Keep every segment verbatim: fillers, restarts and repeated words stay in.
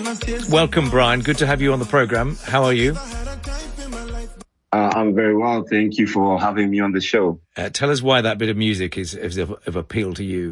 Welcome, Brian. Good to have you on the program. How are you? Uh, I'm very well. Thank you for having me on the show. Uh, tell us why that bit of music is, is of, of appeal to you.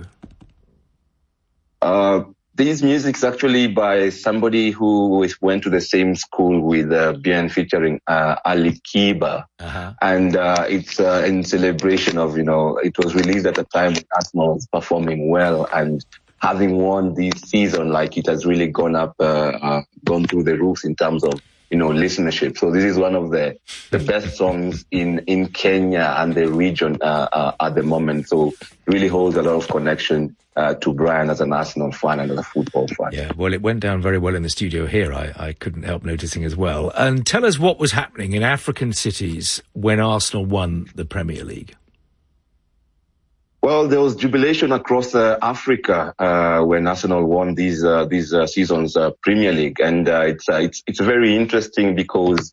Uh, this music is actually by somebody who went to the same school with uh, Bien featuring uh, Ali Kiba. Uh-huh. And uh, it's uh, in celebration of, you know, it was released at a time when Arsenal was performing well, and having won this season, like it has really gone up, uh, uh, gone through the roofs in terms of, you know, listenership. So this is one of the, the best songs in, in Kenya and the region uh, uh, at the moment. So really holds a lot of connection uh, to Brian as an Arsenal fan and as a football fan. Yeah, well, it went down very well in the studio here. I, I couldn't help noticing as well. And tell us what was happening in African cities when Arsenal won the Premier League. Well, there was jubilation across uh, Africa uh, when Arsenal won these uh, these uh, seasons uh, Premier League, and uh, it's uh, it's it's very interesting because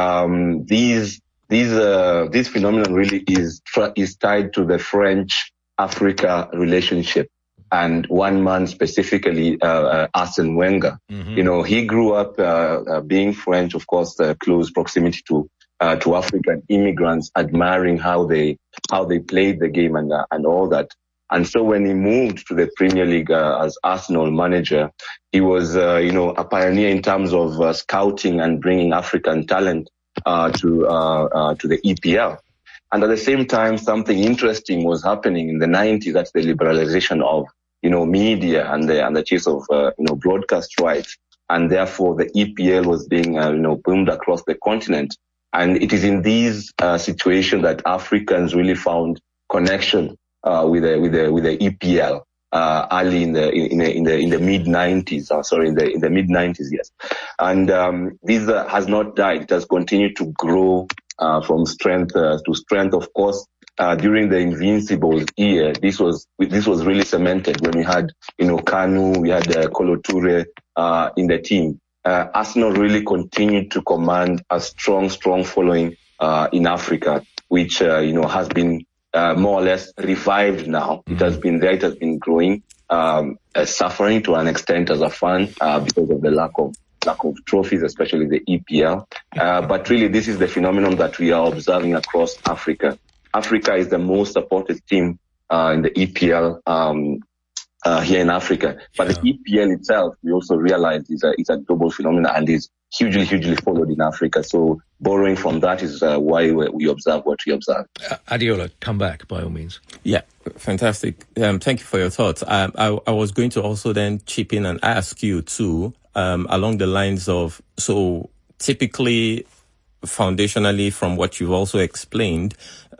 um, these these uh, this phenomenon really is is tied to the French-Africa relationship, and one man specifically, uh, uh, Arsene Wenger. Mm-hmm. You know, he grew up uh, uh, being French, of course, uh, close proximity to. Uh, to African immigrants, admiring how they how they played the game and uh, and all that. And so when he moved to the Premier League uh, as Arsenal manager, he was uh, you know a pioneer in terms of uh, scouting and bringing African talent uh, to uh, uh, to the E P L. And at the same time, something interesting was happening in the nineties. That's the liberalization of you know media and the and the chase of uh, you know broadcast rights, and therefore the E P L was being uh, you know boomed across the continent. And it is in these uh, situations that Africans really found connection uh, with the with the with the E P L uh, early in the in the in the in the mid nineties. Uh, sorry, in the in the mid nineties, yes. And um, this uh, has not died. It has continued to grow uh, from strength uh, to strength. Of course, uh, during the Invincibles year, this was this was really cemented when we had you know Kanu, we had uh, Kolo Toure uh, in the team. Uh, Arsenal really continued to command a strong, strong following uh, in Africa, which uh, you know has been uh, more or less revived now. Mm-hmm. It has been there, it has been growing, um, uh, suffering to an extent as a fan uh, because of the lack of lack of trophies, especially the E P L. Uh, but really, this is the phenomenon that we are observing across Africa. Africa is the most supported team uh, in the E P L. Um, Uh, here in Africa. But yeah. The E P L itself, we also realize is a, is a global phenomenon and is hugely, hugely followed in Africa. So borrowing from that is uh, why we, we observe what we observe. Uh, Adeola, come back by all means. Yeah, fantastic. Um, thank you for your thoughts. Um, I, I was going to also then chip in and ask you too, um, along the lines of, so typically, foundationally from what you've also explained,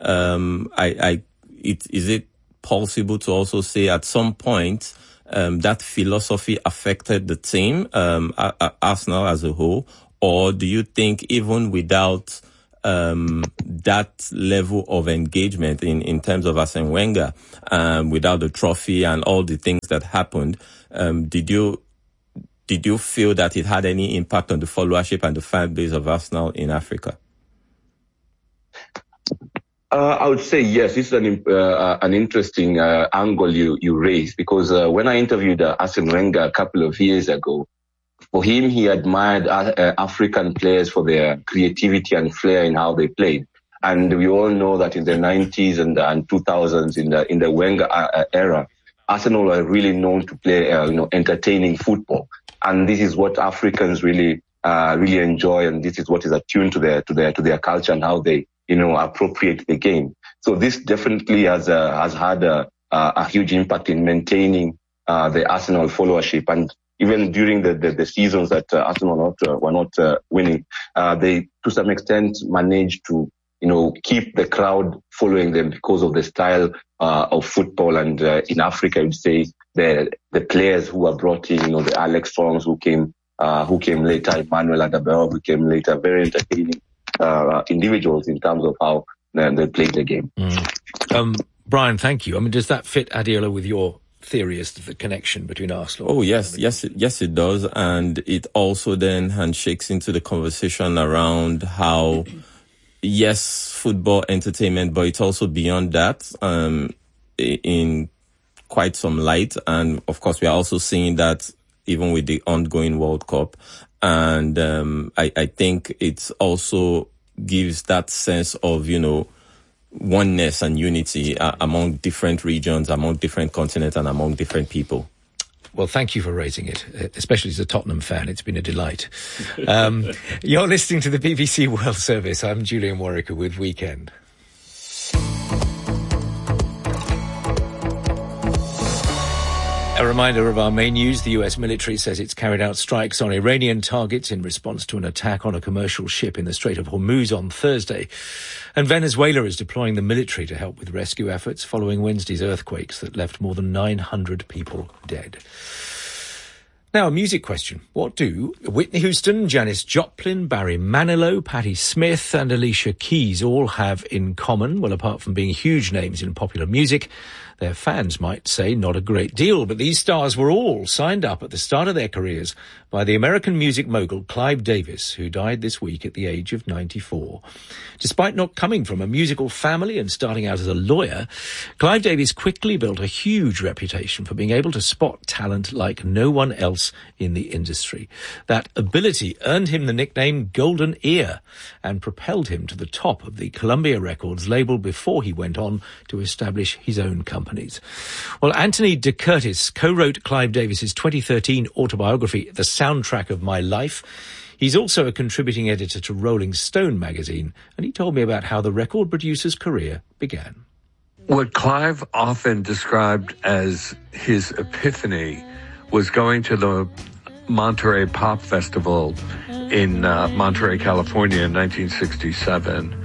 um, I, I, it, is it possible to also say at some point um, that philosophy affected the team, um, Arsenal as a whole, or do you think even without um, that level of engagement in, in terms of Arsene Wenger, um, without the trophy and all the things that happened, um, did you did you feel that it had any impact on the followership and the fan base of Arsenal in Africa? Uh, I would say yes. This is an uh, an interesting uh, angle you you raised because uh, when I interviewed uh, Arsene Wenger a couple of years ago, for him he admired uh, uh, African players for their creativity and flair in how they played, and we all know that in the nineties and and two thousands in the in the Wenger uh, era, Arsenal were really known to play uh, you know entertaining football, and this is what Africans really uh, really enjoy, and this is what is attuned to their to their to their culture and how they. you know, appropriate the game. So this definitely has uh, has had a, a huge impact in maintaining uh, the Arsenal followership. And even during the, the, the seasons that uh, Arsenal not, uh, were not uh, winning, uh, they to some extent managed to, you know, keep the crowd following them because of the style uh, of football. And uh, in Africa, I would say the the players who were brought in, you know, the Alex Songs who came uh, who came later, Emmanuel Adebayor who came later, very entertaining. Uh, individuals in terms of how uh, they play the game. Mm. Um, Brian, thank you. I mean, does that fit, Adeola, with your theory as to the connection between Arsenal? Oh, yes, yes, yes, it does. And it also then handshakes into the conversation around how, yes, football entertainment, but it's also beyond that, um, in quite some light. And of course, we are also seeing that even with the ongoing World Cup. And um, I, I think it also gives that sense of, you know, oneness and unity uh, among different regions, among different continents, and among different people. Well, thank you for raising it, especially as a Tottenham fan. It's been a delight. Um, you're listening to the B B C World Service. I'm Julian Warwicker with Weekend. A reminder of our main news. The U S military says it's carried out strikes on Iranian targets in response to an attack on a commercial ship in the Strait of Hormuz on Thursday. And Venezuela is deploying the military to help with rescue efforts following Wednesday's earthquakes that left more than nine hundred people dead. Now, a music question. What do Whitney Houston, Janis Joplin, Barry Manilow, Patti Smith and Alicia Keys all have in common? Well, apart from being huge names in popular music, their fans might say not a great deal, but these stars were all signed up at the start of their careers by the American music mogul Clive Davis, who died this week at the age of ninety-four. Despite not coming from a musical family and starting out as a lawyer, Clive Davis quickly built a huge reputation for being able to spot talent like no one else in the industry. That ability earned him the nickname Golden Ear and propelled him to the top of the Columbia Records label before he went on to establish his own companies. Well, Anthony De Curtis co-wrote Clive Davis's twenty thirteen autobiography, The Soundtrack of My Life. He's also a contributing editor to Rolling Stone magazine, and he told me about how the record producer's career began. What Clive often described as his epiphany was going to the Monterey Pop Festival in uh, Monterey, California in nineteen sixty-seven.